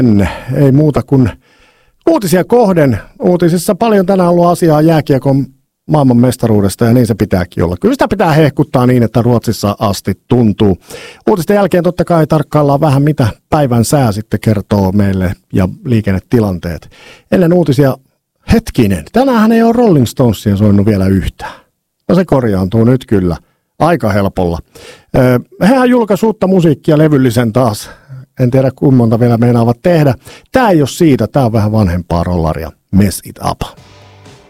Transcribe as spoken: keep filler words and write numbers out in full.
Ei muuta kuin uutisia kohden. Uutisissa paljon tänään ollut asiaa jääkiekon maailmanmestaruudesta ja niin se pitääkin olla. Kyllä sitä pitää hehkuttaa niin, että Ruotsissa asti tuntuu. Uutisten jälkeen totta kai tarkkaillaan vähän mitä päivän sää sitten kertoo meille ja liikennetilanteet. Ennen uutisia hetkinen. Tänään ei ole Rolling Stonesia soinut vielä yhtään. No se korjaantuu nyt kyllä. Aika helpolla. Öö, hehän julkaisi uutta musiikkia levyllisen taas. En tiedä kuinka monta vielä meinaavat tehdä. Tää ei ole siitä, tää on vähän vanhempaa rollaria. Mess It Up.